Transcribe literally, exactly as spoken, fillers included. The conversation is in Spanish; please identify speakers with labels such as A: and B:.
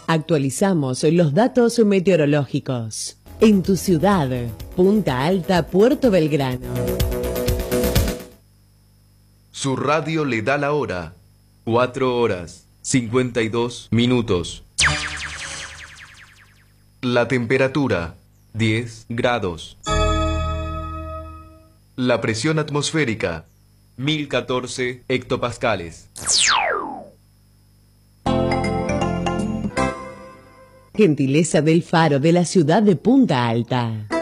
A: Actualizamos los datos meteorológicos. En tu ciudad, Punta Alta, Puerto Belgrano.
B: Su radio le da la hora. Cuatro horas, cincuenta y dos minutos. La temperatura, diez grados. La presión atmosférica, mil catorce hectopascales.
A: Gentileza del Faro de la ciudad de Punta Alta.